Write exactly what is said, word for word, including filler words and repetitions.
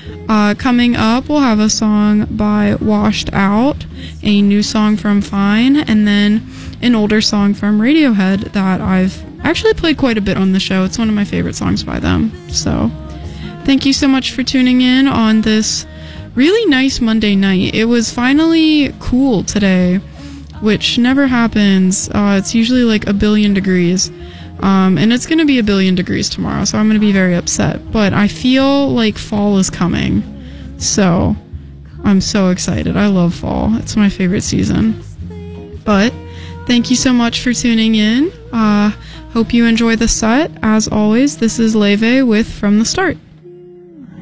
Uh, coming up, we'll have a song by Washed Out, a new song from Fine, and then an older song from Radiohead that I've actually played quite a bit on the show. It's one of my favorite songs by them. So, thank you so much for tuning in on this really nice Monday night. It was finally cool today, which never happens. Uh, it's usually like a billion degrees. Um, and it's going to be a billion degrees tomorrow, so I'm going to be very upset. But I feel like fall is coming. So, I'm so excited. I love fall. It's my favorite season. But, thank you so much for tuning in. Uh, hope you enjoy the set. As always, this is Leve with From the Start.